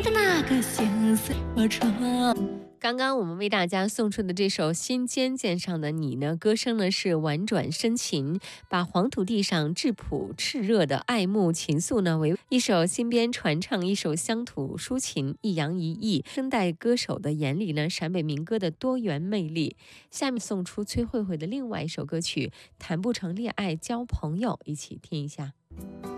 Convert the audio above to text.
的那个心碎火车。 刚刚我们为大家送出的这首《心尖尖上的你》呢，歌声呢是婉转深情，把黄土地上质朴炽热的爱慕情愫呢，为一首新编传唱，一首乡土抒情，一扬一抑。声带歌手的眼里呢，陕北民歌的多元魅力。下面送出崔慧慧的另外一首歌曲《谈不成恋爱交朋友》，一起听一下。